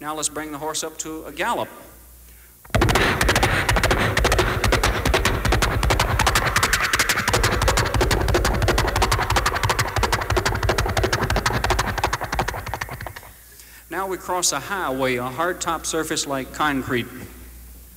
Now let's bring the horse up to a gallop. Now we cross a highway, a hard top surface like concrete.